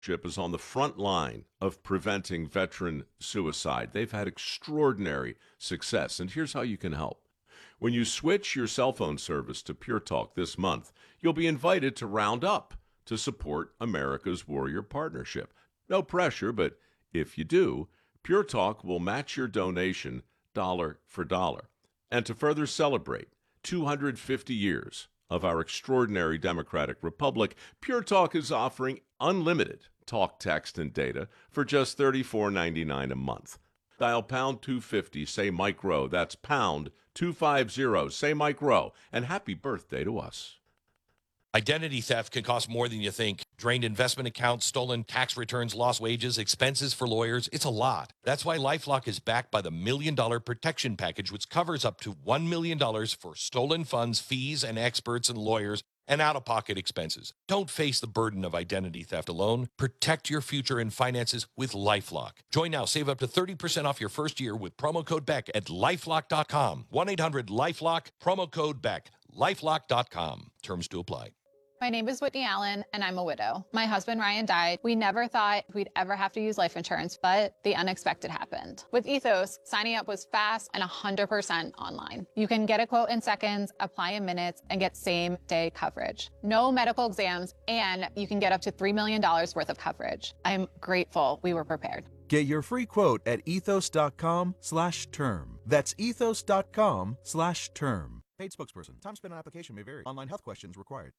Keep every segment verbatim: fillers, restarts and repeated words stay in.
is on the front line of preventing veteran suicide. They've had extraordinary success, and here's how you can help. When you switch your cell phone service to Pure Talk this month, you'll be invited to round up to support America's Warrior Partnership. No pressure, but if you do, Pure Talk will match your donation dollar for dollar. And to further celebrate two hundred fifty years of our extraordinary democratic republic, Pure Talk is offering unlimited talk, text, and data for just thirty-four ninety-nine a month. Dial pound two fifty, say Mike Rowe. That's pound two fifty, say Mike Rowe. And happy birthday to us. Identity theft can cost more than you think. Drained investment accounts, stolen tax returns, lost wages, expenses for lawyers. It's a lot. That's why LifeLock is backed by the Million Dollar Protection Package, which covers up to one million dollars for stolen funds, fees, and experts and lawyers, and out-of-pocket expenses. Don't face the burden of identity theft alone. Protect your future and finances with LifeLock. Join now. Save up to thirty percent off your first year with promo code Beck at lifelock dot com. one eight hundred lifelock, promo code Beck, lifelock dot com. Terms to apply. My name is Whitney Allen, and I'm a widow. My husband, Ryan, died. We never thought we'd ever have to use life insurance, but the unexpected happened. With Ethos, signing up was fast and one hundred percent online. You can get a quote in seconds, apply in minutes, and get same-day coverage. No medical exams, and you can get up to three million dollars worth of coverage. I'm grateful we were prepared. Get your free quote at ethos.com slash term. That's ethos.com slash term. Paid spokesperson. Time spent on application may vary. Online health questions required.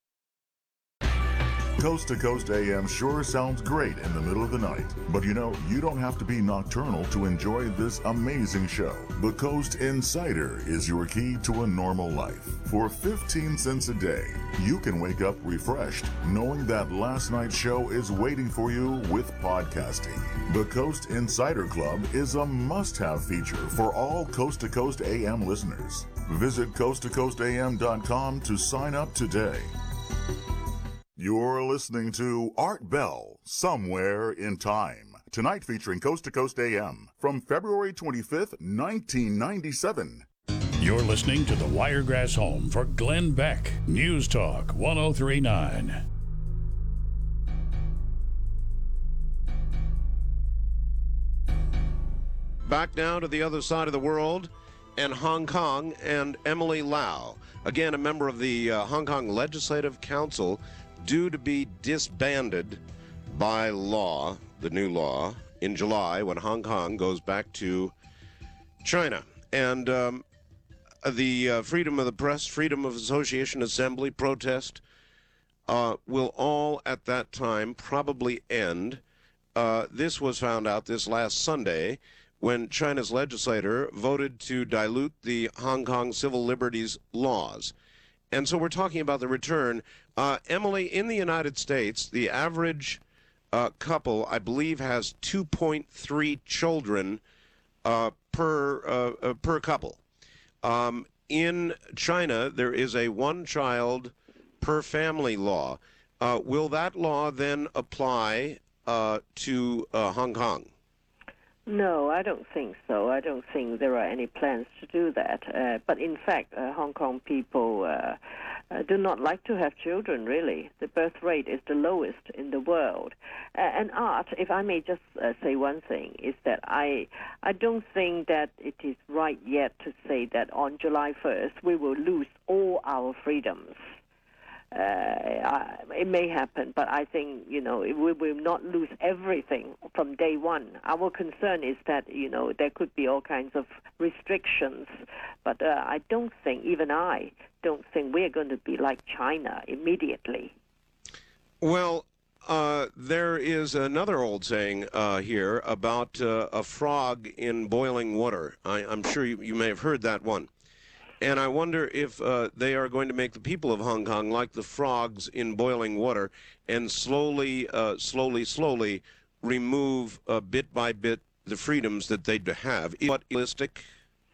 Coast to Coast A M sure sounds great in the middle of the night. But you know, you don't have to be nocturnal to enjoy this amazing show. The Coast Insider is your key to a normal life. For fifteen cents a day, you can wake up refreshed, knowing that last night's show is waiting for you with podcasting. The Coast Insider Club is a must-have feature for all Coast to Coast A M listeners. Visit coast to coast a m dot com to sign up today. You're listening to Art Bell, Somewhere in Time. Tonight featuring Coast to Coast A M from February twenty-fifth, nineteen ninety-seven. You're listening to the Wiregrass Home for Glenn Beck. News Talk one oh three point nine. Back now to the other side of the world and Hong Kong and Emily Lau. Again, a member of the uh, Hong Kong Legislative Council, due to be disbanded by law, the new law, in July when Hong Kong goes back to China. And um, the uh, freedom of the press, freedom of association, assembly, protest uh, will all at that time probably end. Uh, this was found out this last Sunday when China's legislator voted to dilute the Hong Kong civil liberties laws. And so we're talking about the return. Uh, Emily, in the United States, the average uh, couple, I believe, has two point three children uh, per uh, uh, per couple. Um, in China, there is a one-child per family law. Uh, will that law then apply uh, to uh, Hong Kong? No, I don't think so. I don't think there are any plans to do that. Uh, but in fact, uh, Hong Kong people uh, uh, do not like to have children, really. The birth rate is the lowest in the world. Uh, and Art, if I may just uh, say one thing, is that I, I don't think that it is right yet to say that on July first we will lose all our freedoms. Uh, it may happen, but I think, you know, we will not lose everything from day one. Our concern is that, you know, there could be all kinds of restrictions, but uh, I don't think, even I don't think we're going to be like China immediately. Well, uh, there is another old saying uh, here about uh, a frog in boiling water. I, I'm sure you, you may have heard that one. And I wonder if uh, they are going to make the people of Hong Kong like the frogs in boiling water and slowly, uh, slowly, slowly remove uh, bit by bit the freedoms that they have. Is what realistic?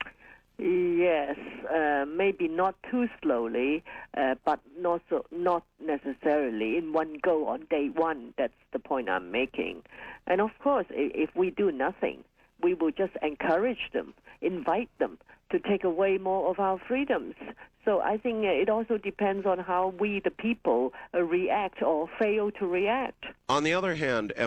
Yes, uh, maybe not too slowly, uh, but not so, not necessarily in one go on day one. That's the point I'm making. And of course, if we do nothing, we will just encourage them. invite them to take away more of our freedoms. So I think it also depends on how we, the people, uh, react or fail to react. On the other hand,